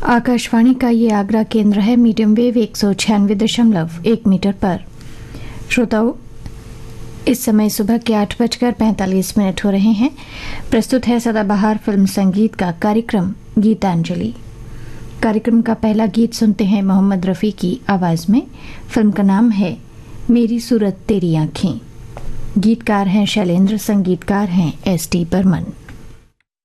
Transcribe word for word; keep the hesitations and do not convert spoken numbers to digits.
आकाशवाणी का ये आगरा केंद्र है। मीडियम वेव एक सौ छियानवे दशमलव एक मीटर पर। श्रोताओं, इस समय सुबह के आठ बजकर पैंतालीस मिनट हो रहे हैं। प्रस्तुत है सदाबहार फिल्म संगीत का कार्यक्रम गीतांजलि। कार्यक्रम का पहला गीत सुनते हैं मोहम्मद रफ़ी की आवाज़ में। फिल्म का नाम है मेरी सूरत तेरी आँखें। गीतकार हैं शैलेंद्र, संगीतकार हैं एस टी बर्मन।